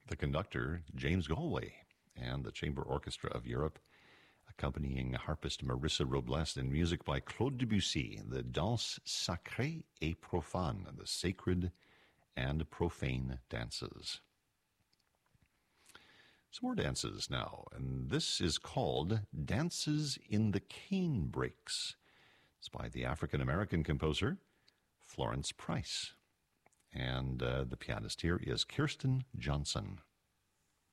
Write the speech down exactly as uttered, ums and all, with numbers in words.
The conductor, James Galway, and the Chamber Orchestra of Europe, accompanying harpist Marissa Robles, and music by Claude Debussy, the Danse Sacrée et Profane, the sacred and profane dances. Some more dances now, and this is called Dances in the Cane Breaks. It's by the African-American composer Florence Price, and uh, the pianist here is Kirsten Johnson.